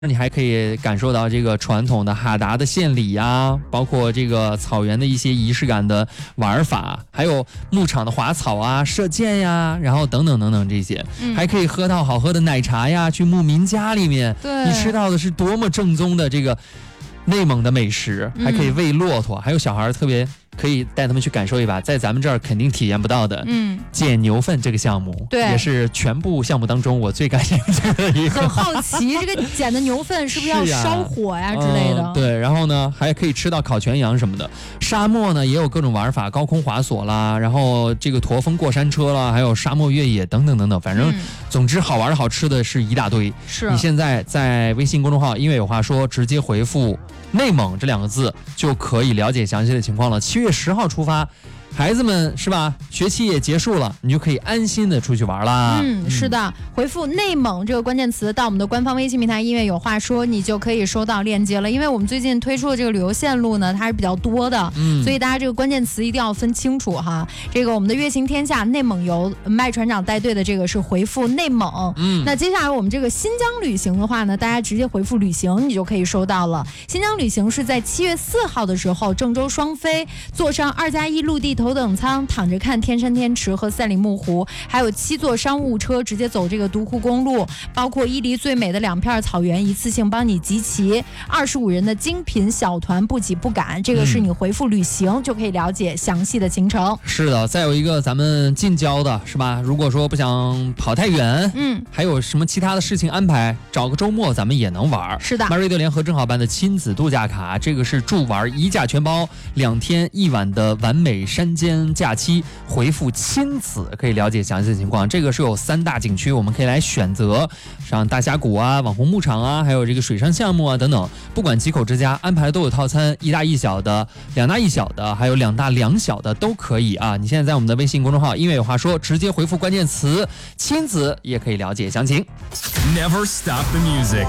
你还可以感受到这个传统的哈达的献礼呀，包括这个草原的一些仪式感的玩法，还有牧场的滑草啊、射箭呀，然后等等等等这些，还可以喝到好喝的奶茶呀，去牧民家里面，你吃到的是多么正宗的这个内蒙的美食，还可以喂骆驼，还有小孩特别可以带他们去感受一把在咱们这儿肯定体验不到的捡牛粪这个项目， 对， 也是全部项目当中我最感兴趣的一个。 很好奇这个捡的牛粪是不是要烧火呀之类的？ 对，然后呢还可以吃到烤全羊什么的。沙漠呢也有各种玩法，高空滑索啦，然后这个驼峰过山车啦，还有沙漠越野等等等等，反正总之好玩的好吃的是一大堆。 是你现在在微信公众号音乐有话说直接回复内蒙这2个字就可以了解详细的情况了。7月10号出发，孩子们是吧？学期也结束了，你就可以安心的出去玩啦。 是的，回复内蒙这个关键词到我们的官方微信平台音乐有话说，你就可以收到链接了。因为我们最近推出的这个旅游线路呢，它是比较多的，所以大家这个关键词一定要分清楚哈。这个我们的乐行天下内蒙游麦船长带队的这个是回复内蒙，那接下来我们这个新疆旅行的话呢，大家直接回复旅行，你就可以收到了。新疆旅行是在7月4号的时候，郑州双飞，坐上2+1陆地头等舱，躺着看天山天池和赛里木湖，还有7座商务车直接走这个独库公路，包括伊犁最美的2片草原，一次性帮你集齐，25人的精品小团不挤不赶，这个是你回复旅行就可以了解详细的行程。 是的，再有一个咱们近郊的是吧？如果说不想跑太远，还有什么其他的事情安排，找个周末咱们也能玩。 是的 ，MyRadio 联合正好办的亲子度假卡，这个是助玩1价全包，2天1晚的完美山间假期，回复亲子可以了解详细的情况。这个是有3大景区，我们可以来选择，像大峡谷啊、网红牧场啊，还有这个水上项目啊等等。不管几口之家，安排的都有套餐，1大1小的、2大1小的，还有2大2小的都可以啊。你现在在我们的微信公众号音乐有话说，直接回复关键词亲子，也可以了解详情。 Never stop the music.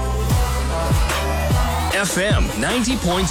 FM 90.0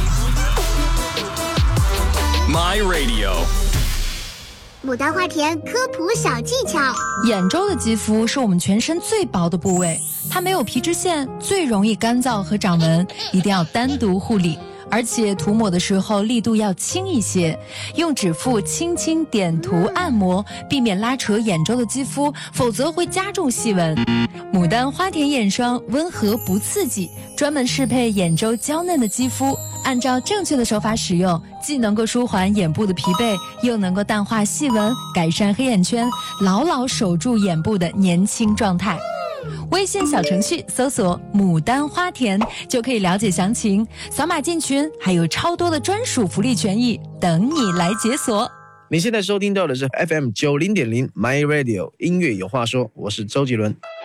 My Radio。 牡丹花田科普小技巧： 眼周的肌肤是我们全身最薄的部位，它没有皮脂腺，最容易干燥和长纹，一定要单独护理。而且涂抹的时候力度要轻一些，用指腹轻轻点涂按摩，避免拉扯眼周的肌肤，否则会加重细纹。牡丹花田眼霜温和不刺激，专门适配眼周娇嫩的肌肤，按照正确的手法使用，既能够舒缓眼部的疲惫，又能够淡化细纹，改善黑眼圈，牢牢守住眼部的年轻状态。微信小程序搜索牡丹花田就可以了解详情，扫码进群，还有超多的专属福利权益等你来解锁。 你现在收听到的是 FM 90.0 My Radio 音乐有话说，我是周杰伦。